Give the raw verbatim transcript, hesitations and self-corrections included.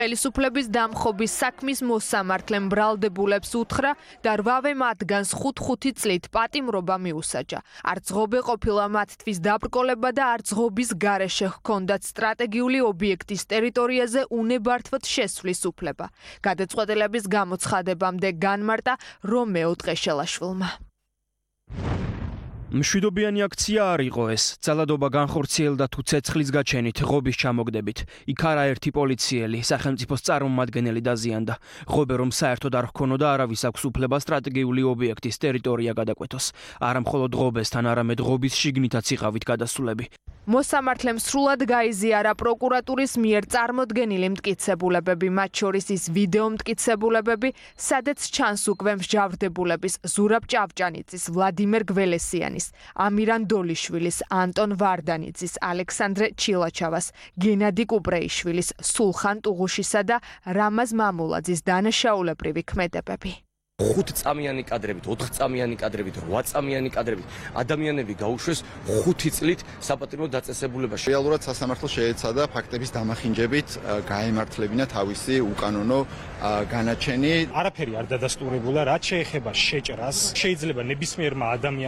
ხელისუფლების დამხობის საქმის მოსამართლემ ბრალდებულებს უთხრა და რვავე მათგანს ხუთ-ხუთი წლით პატიმრობა მიუსაჯა. არც ღობე ყოფილა მათთვის დაბრკოლება და არც ღობის გარეშე ჰქონდათ სტრატეგიული ობიექტის ტერიტორიაზე უნებართვოდ შესვლის უფლება. გადაწყვეტილების გამოცხადებამდე განმარტა რომეო ტყეშელაშვილმა. მშვიდობიანი აქცია არ იყო ეს. ძალადობა განხორციელდა თუ ცეცხლის გაჩენით, ღობის ჩამოგდებით. იქ არაერთი პოლიციელი, სახელმწიფოს წარმომადგენელი დაზიანდა. ღობე რომ საერთოდ არ ჰქონოდა არავის აქვს უფლება სტრატეგიული ობიექტის ტერიტორია გადაკვეთოს. არა მხოლოდ ღობესთან, არამედ ღობის შიგნითაც იყავით გადასულები. მოსამართლემ სრულად გაიზიარა პროკურატურის მიერ წარმოდგენილი მტკიცებულებები, მათ შორის ის ვიდეო მტკიცებულებები, სადაც ჩანს უკვე მსჯავრდებულების ზურაბ ჭავჭანიძის, ვლადიმერ გველესიანის, ამირან დოლიშვილის, ანტონ ვარდანიძის, ალექსანდრე ჩილაჩავას, გენადი კუპრეიშვილის, სულხან ტუღუშისა და რამაზ მამულაძის დანაშაულებრივი ქმედებები. ხუთწამიანი კადრებით, ოთხწამიანი კადრებით, რვაწამიანი კადრებით ადამიანები გაუშვეს ხუთი წლით საპატიმრო დაწესებულებაში. რეალურად სასამართლო შეეცადა ფაქტების დამახინჯებით გაემართლებინა თავისი უკანონო განაჩენი. არაფერი არ დადასტურებულა, რაც შეეხება შეჭრას. შეიძლება ნებისმიერმა ადამიანმა